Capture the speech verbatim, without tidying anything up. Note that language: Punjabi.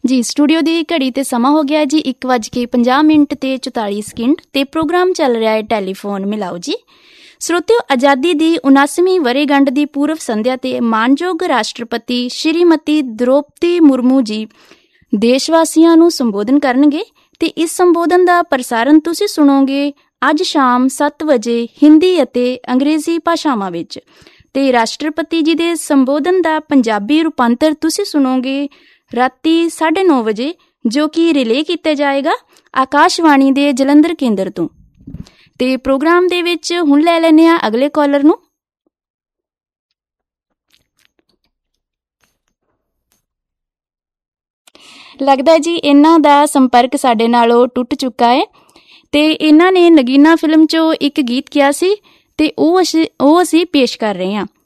ਜੀ ਸਟੂਡੀਓ ਦੀ ਘੜੀ ਤੇ ਸਮਾਂ ਹੋ ਗਿਆ ਜੀ ਇੱਕ ਵੱਜ ਕੇ ਪੰਜਾਹ ਮਿੰਟ ਤੇ ਚੁਤਾਲੀ ਸਕਿੰਟ ਤੇ ਪ੍ਰੋਗਰਾਮ ਚੱਲ ਰਿਹਾ ਹੈ ਟੈਲੀਫੋਨ ਮਿਲਾਓ ਜੀ। ਸਰੋਤਿਓ, ਆਜ਼ਾਦੀ ਦੀ ਉਨਾਸਵੀਂ ਵਰ੍ਹੇਗੰਢ ਦੀ ਪੂਰਵ ਸੰਧਿਆ ਤੇ ਮਾਨਯੋਗ ਰਾਸ਼ਟਰਪਤੀ ਸ਼੍ਰੀਮਤੀ ਦ੍ਰੋਪਦੀ ਮੁਰਮੂ ਜੀ ਦੇਸ਼ ਵਾਸੀਆਂ ਨੂੰ ਸੰਬੋਧਨ ਕਰਨਗੇ ਤੇ ਇਸ ਸੰਬੋਧਨ ਦਾ ਪ੍ਰਸਾਰਣ ਤੁਸੀਂ ਸੁਣੋਗੇ ਅੱਜ ਸ਼ਾਮ ਸੱਤ ਵਜੇ ਹਿੰਦੀ ਅਤੇ ਅੰਗਰੇਜ਼ੀ ਭਾਸ਼ਾਵਾਂ ਵਿੱਚ ਤੇ ਰਾਸ਼ਟਰਪਤੀ ਜੀ ਦੇ ਸੰਬੋਧਨ ਦਾ ਪੰਜਾਬੀ ਰੂਪਾਂਤਰ ਤੁਸੀਂ ਸੁਣੋਗੇ ਰਾਤੀ ਸਾਢੇ ਨੌ ਵਜੇ, ਜੋ ਕਿ ਰਿਲੇ ਕੀਤਾ ਜਾਏਗਾ ਆਕਾਸ਼ਵਾਣੀ ਦੇ ਜਲੰਧਰ ਕੇਂਦਰ ਤੋਂ। ਤੇ ਪ੍ਰੋਗਰਾਮ ਦੇ ਵਿੱਚ ਹੁਣ ਲੈ ਲੈਂਦੇ ਹਾਂ ਅਗਲੇ ਕਾਲਰ ਨੂੰ। ਲੱਗਦਾ ਜੀ ਇਹਨਾਂ ਦਾ ਸੰਪਰਕ ਸਾਡੇ ਨਾਲੋਂ ਟੁੱਟ ਚੁੱਕਾ ਹੈ ਤੇ ਇਹਨਾਂ ਨੇ ਨਗੀਨਾ ਫਿਲਮ 'ਚੋਂ ਇੱਕ ਗੀਤ ਕਿਹਾ ਸੀ ਤੇ ਉਹ ਅਸੀਂ ਉਹ ਅਸੀਂ ਪੇਸ਼ ਕਰ ਰਹੇ ਹਾਂ।